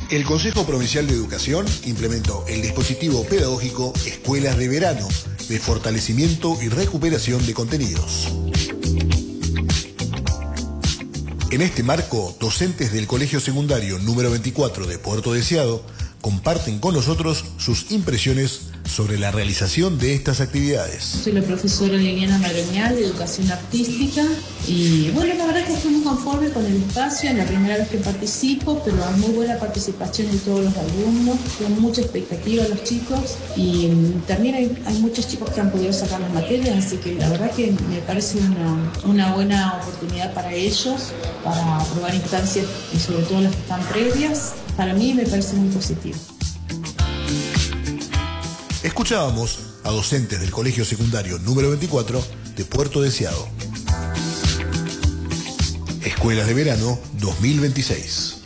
El Consejo Provincial de Educación implementó el dispositivo pedagógico Escuelas de Verano, de fortalecimiento y recuperación de contenidos. En este marco, docentes del Colegio Secundario número 24 de Puerto Deseado comparten con nosotros sus impresiones sobre la realización de estas actividades. Soy la profesora Liliana Maroñal de Educación Artística y bueno, la verdad es que estoy muy conforme con el espacio, es la primera vez que participo, pero hay muy buena participación de todos los alumnos, con mucha expectativa los chicos y también hay muchos chicos que han podido sacar las materias, así que la verdad que me parece una buena oportunidad para ellos, para probar instancias y sobre todo las que están previas. Para mí me parece muy positivo. Escuchábamos a docentes del Colegio Secundario número 24 de Puerto Deseado. Escuelas de Verano 2026.